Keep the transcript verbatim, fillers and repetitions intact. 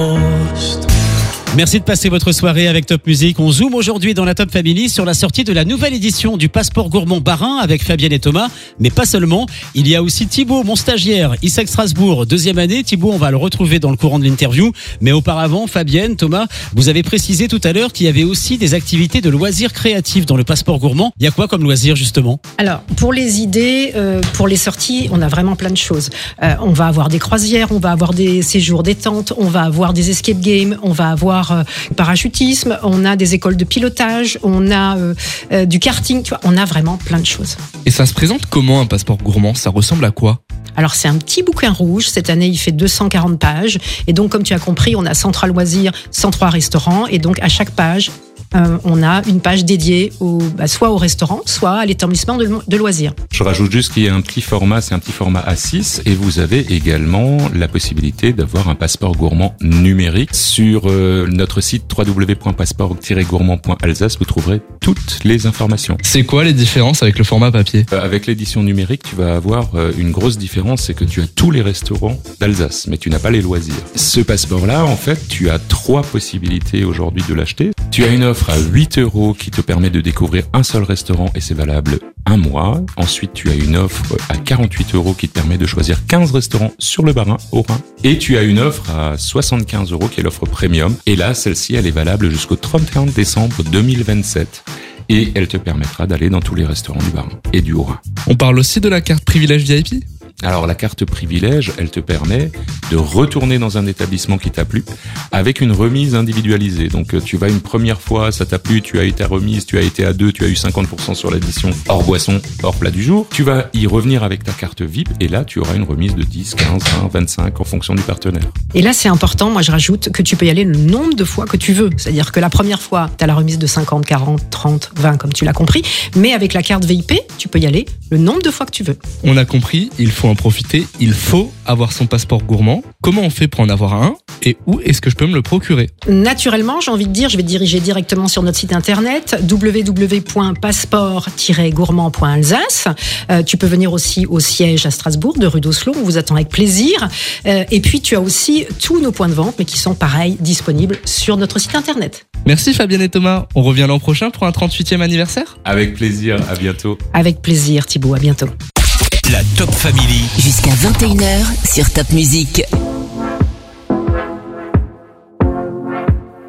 Merci de passer votre soirée avec Top Music. On zoome aujourd'hui dans la Top Family sur la sortie de la nouvelle édition du Passeport Gourmand Bas-Rhin avec Fabienne et Thomas. Mais pas seulement. Il y a aussi Thibaut, mon stagiaire, Isaac Strasbourg, deuxième année. Thibaut, on va le retrouver dans le courant de l'interview. Mais auparavant, Fabienne, Thomas, vous avez précisé tout à l'heure qu'il y avait aussi des activités de loisirs créatifs dans le Passeport Gourmand. Il y a quoi comme loisirs justement ? Alors, pour les idées, euh, pour les sorties, on a vraiment plein de choses. Euh, on va avoir des croisières, on va avoir des séjours détente, on va avoir des escape games, on va avoir Euh, parachutisme, on a des écoles de pilotage, on a euh, euh, du karting, tu vois, on a vraiment plein de choses. Et ça se présente comment un passeport gourmand ? Ça ressemble à quoi ? Alors c'est un petit bouquin rouge, cette année il fait deux cent quarante pages, et donc comme tu as compris, on a cent trois loisirs, cent trois restaurants, et donc à chaque page, Euh, on a une page dédiée au, bah, soit au restaurant, soit à l'établissement de, de loisirs. Je rajoute juste qu'il y a un petit format, c'est un petit format A six, et vous avez également la possibilité d'avoir un passeport gourmand numérique. Sur euh, notre site w w w point passeport tiret gourmand point alsace, vous trouverez toutes les informations. C'est quoi les différences avec le format papier ? Euh, avec l'édition numérique, tu vas avoir euh, une grosse différence, c'est que tu as tous les restaurants d'Alsace, mais tu n'as pas les loisirs. Ce passeport-là, en fait, tu as trois possibilités aujourd'hui de l'acheter. Tu as une offre à huit euros qui te permet de découvrir un seul restaurant et c'est valable un mois. Ensuite, tu as une offre à quarante-huit euros qui te permet de choisir quinze restaurants sur le Bas-Rhin, au Rhin. Et tu as une offre à soixante-quinze euros qui est l'offre premium. Et là, celle-ci, elle est valable jusqu'au trente et un décembre deux mille vingt-sept. Et elle te permettra d'aller dans tous les restaurants du Bas-Rhin et du Haut-Rhin. On parle aussi de la carte privilège V I P ? Alors la carte privilège, elle te permet de retourner dans un établissement qui t'a plu avec une remise individualisée. Donc tu vas une première fois, ça t'a plu, tu as eu ta remise, tu as été à deux, tu as eu cinquante pour cent sur l'addition hors boisson, hors plat du jour. Tu vas y revenir avec ta carte V I P et là tu auras une remise de dix, quinze, vingt, vingt-cinq en fonction du partenaire. Et là c'est important, moi je rajoute que tu peux y aller le nombre de fois que tu veux. C'est-à-dire que la première fois, tu as la remise de cinquante, quarante, trente, vingt comme tu l'as compris. Mais avec la carte V I P, tu peux y aller le nombre de fois que tu veux. On a compris, il faut en profiter, il faut avoir son passeport gourmand. Comment on fait pour en avoir un et où est-ce que je peux me le procurer ? Naturellement, j'ai envie de dire, je vais te diriger directement sur notre site internet w w w point passeport tiret gourmand point alsace. Euh, tu peux venir aussi au siège à Strasbourg de rue d'Oslo, on vous attend avec plaisir. Euh, et puis tu as aussi tous nos points de vente, mais qui sont pareil disponibles sur notre site internet. Merci Fabienne et Thomas. On revient l'an prochain pour un trente-huitième anniversaire ? Avec plaisir, à bientôt. Avec plaisir Thibaut, à bientôt. La Top Family. Jusqu'à vingt et une heures sur Top Music.